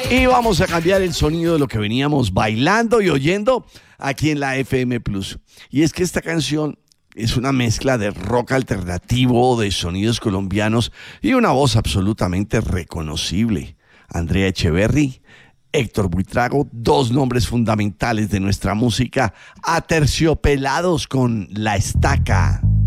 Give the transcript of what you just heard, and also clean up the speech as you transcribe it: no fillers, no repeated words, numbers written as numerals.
Y vamos a cambiar el sonido de lo que veníamos bailando y oyendo aquí en la FM Plus. Y es que esta canción es una mezcla de rock alternativo, de sonidos colombianos y una voz absolutamente reconocible. Andrea Echeverry, Héctor Buitrago, dos nombres fundamentales de nuestra música, aterciopelados con La Estaca.